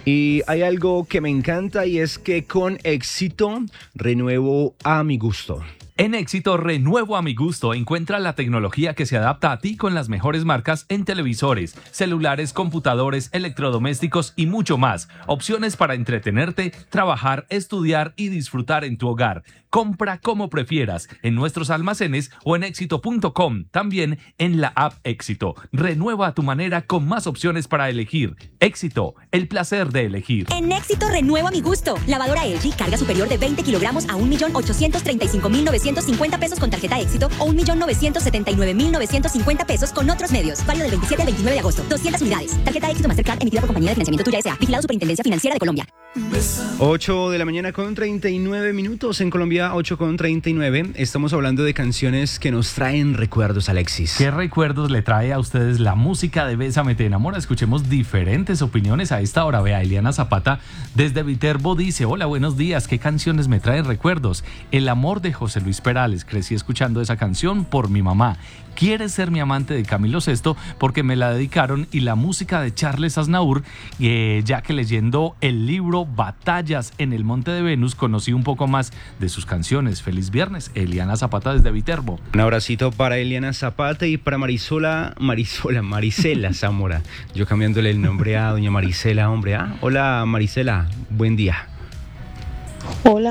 Y hay algo que me encanta y es que con éxito renuevo a mi gusto. En Éxito, renuevo a mi gusto. Encuentra la tecnología que se adapta a ti con las mejores marcas en televisores, celulares, computadores, electrodomésticos y mucho más. Opciones para entretenerte, trabajar, estudiar y disfrutar en tu hogar. Compra como prefieras en nuestros almacenes o en éxito.com. También en la app Éxito. Renueva a tu manera con más opciones para elegir. Éxito, el placer de elegir. En Éxito renuevo a mi gusto. Lavadora LG, carga superior de 20 kilogramos a 1.835.950 pesos con tarjeta Éxito o 1.979.950 pesos con otros medios. Válido del 27 al 29 de agosto. 200 unidades. Tarjeta Éxito Mastercard emitida por Compañía de Financiamiento Tuya S.A. Vigilado Superintendencia Financiera de Colombia. 8 de la mañana con 39 minutos en Colombia, 8 con 39. Estamos hablando de canciones que nos traen recuerdos, Alexis. ¿Qué recuerdos le trae a ustedes la música de Bésame Te Enamora? Escuchemos diferentes opiniones a esta hora. Vea, Eliana Zapata desde Viterbo dice: hola, buenos días, ¿qué canciones me traen recuerdos? El amor de José Luis Perales, crecí escuchando esa canción por mi mamá. Quieres ser mi amante de Camilo Sesto porque me la dedicaron, y la música de Charles Aznavour, ya que leyendo el libro Batallas en el Monte de Venus conocí un poco más de sus canciones. Feliz viernes, Eliana Zapata desde Viterbo. Un abracito para Eliana Zapata y para Marisela Zamora. Yo cambiándole el nombre a doña Marisela, hombre. Hola Marisela, buen día. Hola.